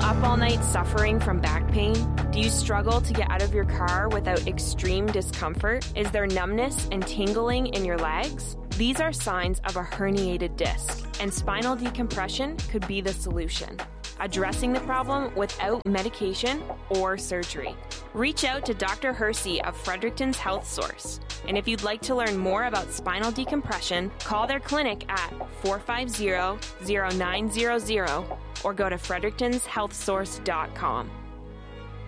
up all night suffering from back pain? Do you struggle to get out of your car without extreme discomfort? Is there numbness and tingling in your legs? These are signs of a herniated disc, and spinal decompression could be the solution, addressing the problem without medication or surgery. Reach out to Dr. Hersey of Fredericton's Health Source. And if you'd like to learn more about spinal decompression, call their clinic at 450-0900 or go to frederictonshealthsource.com.